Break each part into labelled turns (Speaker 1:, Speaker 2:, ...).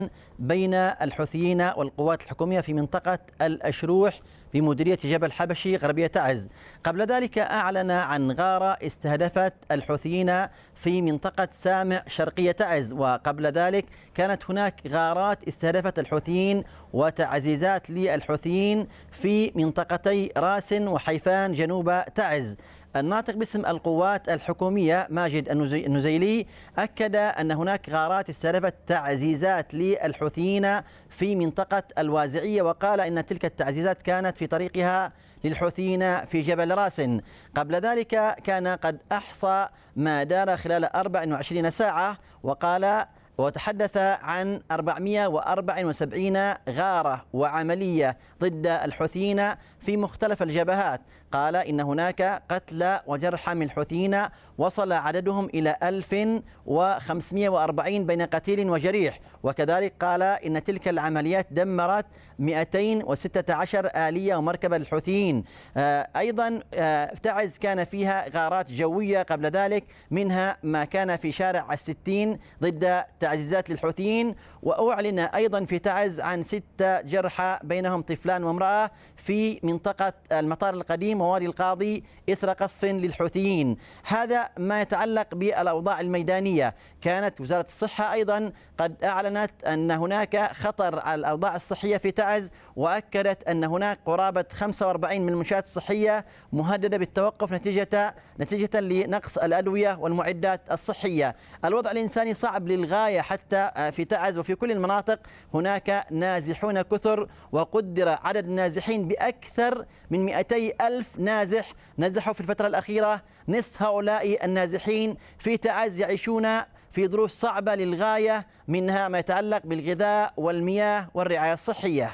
Speaker 1: بين الحوثيين والقوات الحكومية في منطقة الأشروح بمديرية جبل حبشي غربية تعز. قبل ذلك أعلن عن غارة استهدفت الحوثيين في منطقة سامع شرقية تعز، وقبل ذلك كانت هناك غارات استهدفت الحوثيين وتعزيزات للحوثيين في منطقتي راس وحيفان جنوب تعز. الناطق باسم القوات الحكومية ماجد النزيلي أكد أن هناك غارات استهدفت تعزيزات للحوثيين في منطقة الوازعية، وقال إن تلك التعزيزات كانت في طريقها للحوثيين في جبل راس. قبل ذلك كان قد أحصى ما دار خلال 24 ساعة، وقال وتحدث عن 474 غارة وعملية ضد الحوثيين في مختلف الجبهات. قال إن هناك قتلى وجرحى من الحوثيين وصل عددهم إلى 1540 بين قتيل وجريح، وكذلك قال إن تلك العمليات دمرت 216 آلية ومركبة للحوثيين. أيضا تعز كان فيها غارات جوية قبل ذلك، منها ما كان في شارع الستين ضد تعزيزات للحوثيين، وأعلن أيضا في تعز عن 6 جرحى بينهم طفلان وامرأة في منطقة المطار القديم ووادي القاضي إثر قصف للحوثيين. هذا ما يتعلق بالأوضاع الميدانية. كانت وزارة الصحة أيضا قد أعلنت أن هناك خطر على الأوضاع الصحية في تعز، وأكدت أن هناك قرابة 45 من المنشآت الصحية مهددة بالتوقف نتيجة لنقص الأدوية والمعدات الصحية. الوضع الإنساني صعب للغاية حتى في تعز وفي كل المناطق. هناك نازحون كثر، وقدر عدد النازحين بأكثر من 200 ألف نازح نزحوا في الفترة الأخيرة. نصف هؤلاء النازحين في تعز يعيشون في ظروف صعبة للغاية، منها ما يتعلق بالغذاء والمياه والرعاية الصحية.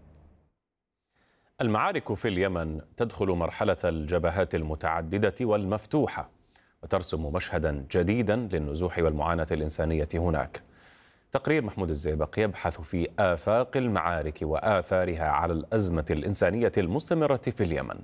Speaker 2: المعارك في اليمن تدخل مرحلة الجبهات المتعددة والمفتوحة، وترسم مشهدا جديدا للنزوح والمعاناة الإنسانية هناك. تقرير محمود الزئبق يبحث في آفاق المعارك وآثارها على الأزمة الإنسانية المستمرة في اليمن.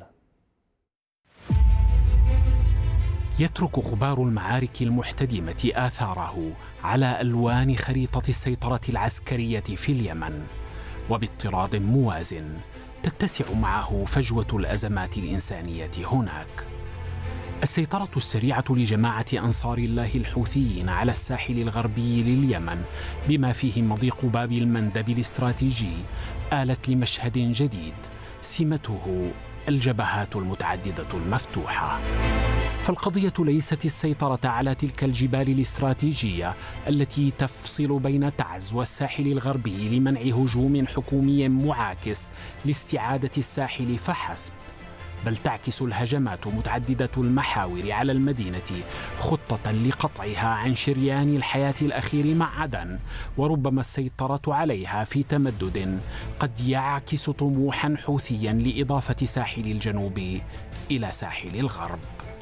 Speaker 3: يترك غبار المعارك المحتدمة آثاره على ألوان خريطة السيطرة العسكرية في اليمن، وباضطراد موازن تتسع معه فجوة الأزمات الإنسانية هناك. السيطرة السريعة لجماعة أنصار الله الحوثيين على الساحل الغربي لليمن بما فيه مضيق باب المندب الاستراتيجي آلت لمشهد جديد سمته الجبهات المتعددة المفتوحة. فالقضية ليست السيطرة على تلك الجبال الاستراتيجية التي تفصل بين تعز والساحل الغربي لمنع هجوم حكومي معاكس لاستعادة الساحل فحسب، بل تعكس الهجمات متعددة المحاور على المدينة خطة لقطعها عن شريان الحياة الأخير مع عدن، وربما السيطرة عليها في تمدد قد يعكس طموحا حوثيا لإضافة ساحل الجنوب إلى ساحل الغرب.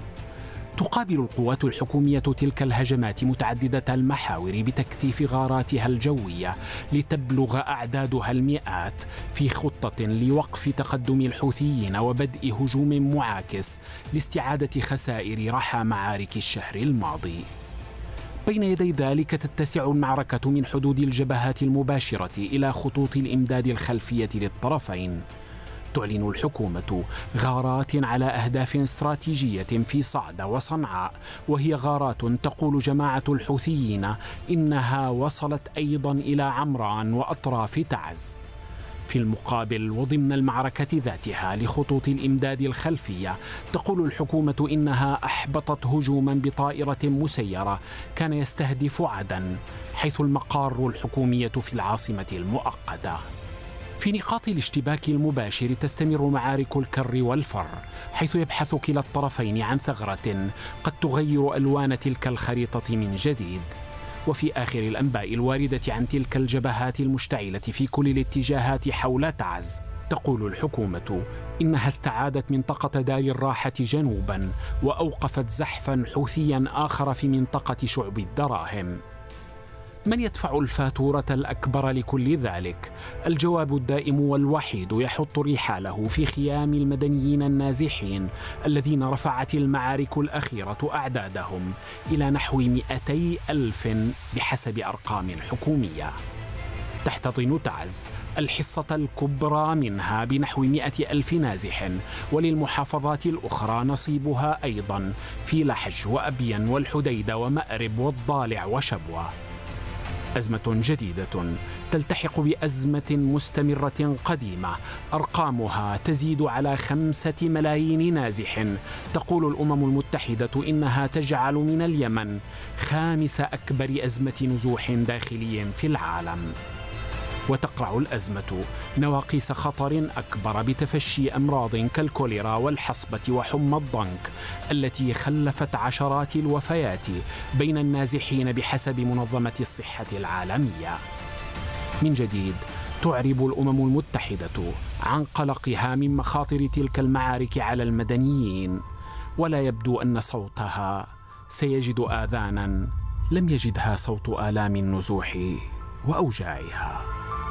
Speaker 3: تقابل القوات الحكومية تلك الهجمات متعددة المحاور بتكثيف غاراتها الجوية لتبلغ أعدادها المئات في خطة لوقف تقدم الحوثيين وبدء هجوم معاكس لاستعادة خسائر رحى معارك الشهر الماضي. بين يدي ذلك تتسع المعركة من حدود الجبهات المباشرة إلى خطوط الإمداد الخلفية للطرفين. تعلن الحكومة غارات على أهداف استراتيجية في صعدة وصنعاء، وهي غارات تقول جماعة الحوثيين إنها وصلت أيضا إلى عمران وأطراف تعز. في المقابل وضمن المعركة ذاتها لخطوط الإمداد الخلفية تقول الحكومة إنها أحبطت هجوما بطائرة مسيرة كان يستهدف عدن، حيث المقار الحكومية في العاصمة المؤقتة. في نقاط الاشتباك المباشر تستمر معارك الكر والفر، حيث يبحث كلا الطرفين عن ثغرة قد تغير ألوان تلك الخريطة من جديد. وفي آخر الأنباء الواردة عن تلك الجبهات المشتعلة في كل الاتجاهات حول تعز تقول الحكومة إنها استعادت منطقة دار الراحة جنوبا، وأوقفت زحفا حوثيا آخر في منطقة شعب الدراهم. من يدفع الفاتورة الأكبر لكل ذلك؟ الجواب الدائم والوحيد يحط رحاله في خيام المدنيين النازحين الذين رفعت المعارك الأخيرة أعدادهم إلى نحو 200 ألف بحسب أرقام حكومية. تحتضن تعز الحصة الكبرى منها بنحو 100,000 نازح، وللمحافظات الأخرى نصيبها أيضا في لحج وأبين والحديدة ومأرب والضالع وشبوة. أزمة جديدة تلتحق بأزمة مستمرة قديمة أرقامها تزيد على 5 ملايين نازح. تقول الأمم المتحدة إنها تجعل من اليمن 5 أكبر أزمة نزوح داخلي في العالم. وتقرع الأزمة نواقيس خطر أكبر بتفشي أمراض كالكوليرا والحصبة وحمى الضنك التي خلفت عشرات الوفيات بين النازحين بحسب منظمة الصحة العالمية. من جديد تعرب الأمم المتحدة عن قلقها من مخاطر تلك المعارك على المدنيين، ولا يبدو أن صوتها سيجد آذانا لم يجدها صوت آلام النزوح وأوجاعها.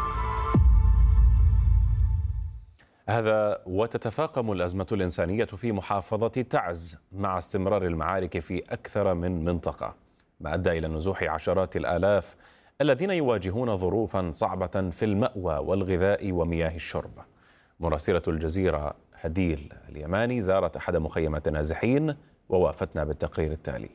Speaker 2: هذا وتتفاقم الأزمة الإنسانية في محافظة تعز مع استمرار المعارك في أكثر من منطقة، ما أدى إلى نزوح عشرات الآلاف الذين يواجهون ظروفا صعبة في المأوى والغذاء ومياه الشرب. مراسلة الجزيرة هديل اليماني زارت أحد مخيمات النازحين ووافتنا بالتقرير التالي.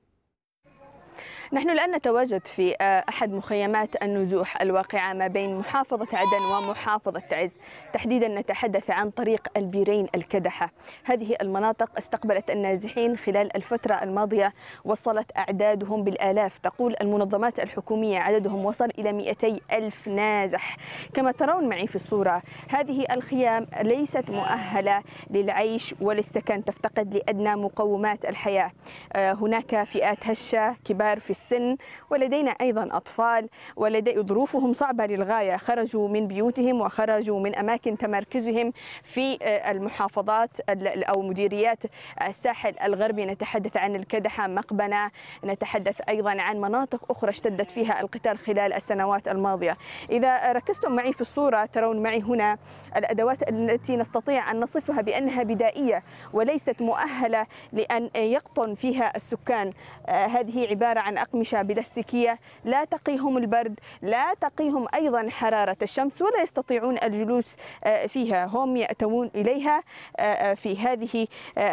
Speaker 4: نحن الآن نتواجد في أحد مخيمات النزوح الواقعة ما بين محافظة عدن ومحافظة تعز، تحديدا نتحدث عن طريق البيرين الكدحة. هذه المناطق استقبلت النازحين خلال الفترة الماضية، وصلت أعدادهم بالآلاف. تقول المنظمات الحكومية عددهم وصل إلى 200,000 نازح. كما ترون معي في الصورة، هذه الخيام ليست مؤهلة للعيش وللسكن، تفتقد لأدنى مقومات الحياة. هناك فئات هشة، كبار في السن، ولدينا أيضا أطفال ظروفهم صعبة للغاية. خرجوا من بيوتهم وخرجوا من أماكن تمركزهم في المحافظات أو مديريات الساحل الغربي. نتحدث عن الكدحة، مقبنة، نتحدث أيضا عن مناطق أخرى اشتدت فيها القتال خلال السنوات الماضية. إذا ركزتم معي في الصورة ترون معي هنا الأدوات التي نستطيع أن نصفها بأنها بدائية وليست مؤهلة لأن يقطن فيها السكان. هذه عبارة عن أقمشة بلاستيكية لا تقيهم البرد، لا تقيهم أيضا حرارة الشمس، ولا يستطيعون الجلوس فيها. هم يأتون إليها في هذه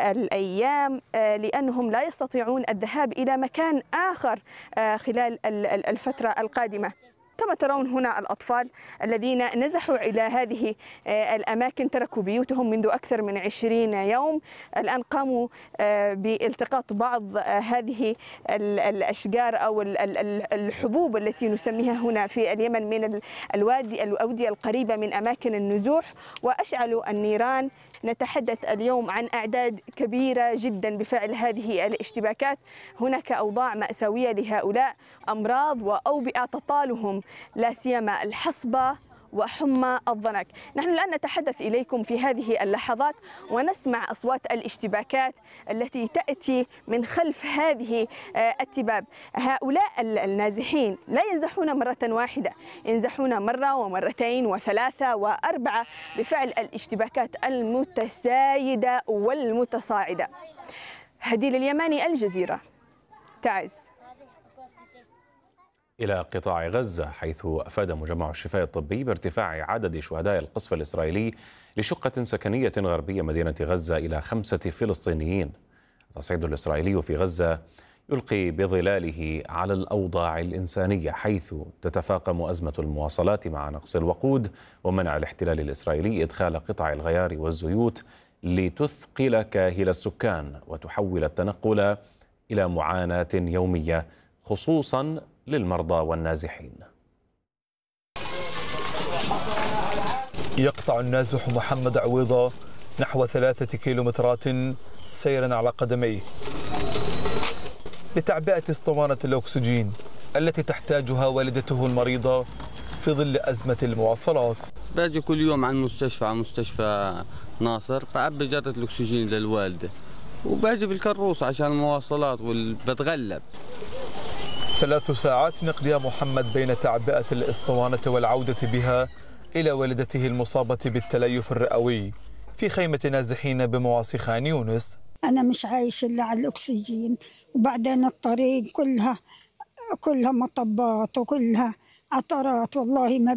Speaker 4: الأيام لأنهم لا يستطيعون الذهاب إلى مكان آخر خلال الفترة القادمة. كما ترون هنا الأطفال الذين نزحوا إلى هذه الأماكن، تركوا بيوتهم منذ أكثر من 20 يوم. الآن قاموا بالتقاط بعض هذه الأشجار أو الحبوب التي نسميها هنا في اليمن من الأودية القريبة من أماكن النزوح، وأشعلوا النيران. نتحدث اليوم عن أعداد كبيرة جدا بفعل هذه الاشتباكات. هناك أوضاع مأساوية لهؤلاء، أمراض وأوبئة تطالهم، لا سيما الحصبة وحمى الضنك. نحن الآن نتحدث إليكم في هذه اللحظات ونسمع أصوات الاشتباكات التي تأتي من خلف هذه التباب. هؤلاء النازحين لا ينزحون مرة واحدة، ينزحون مرة ومرتين وثلاثة وأربعة بفعل الاشتباكات المتسايدة والمتصاعدة. هديل اليماني، الجزيرة، تعز.
Speaker 2: إلى قطاع غزة، حيث أفاد مجمع الشفاء الطبي بارتفاع عدد شهداء القصف الإسرائيلي لشقة سكنية غربية مدينة غزة إلى 5 فلسطينيين. التصعيد الإسرائيلي في غزة يلقي بظلاله على الأوضاع الإنسانية، حيث تتفاقم أزمة المواصلات مع نقص الوقود ومنع الاحتلال الإسرائيلي إدخال قطع الغيار والزيوت لتثقل كاهل السكان وتحول التنقل إلى معاناة يومية، خصوصا للمرضى والنازحين.
Speaker 5: يقطع النازح محمد عويضة نحو 3 كيلومترات سيرا على قدميه لتعبئة اسطوانة الأكسجين التي تحتاجها والدته المريضة في ظل أزمة المواصلات.
Speaker 6: باجي كل يوم عن مستشفى ناصر بعبي جرة الأكسجين للوالدة، وباجي بالكروس عشان المواصلات وبتغلب.
Speaker 5: 3 ساعات يقضيها محمد بين تعبئة الاسطوانة والعودة بها إلى والدته المصابة بالتليف الرئوي في خيمة نازحين بمواصي خان يونس.
Speaker 7: أنا مش عايش إلا على الأكسجين، وبعدين الطريق كلها مطبات وكلها عطرات والله ما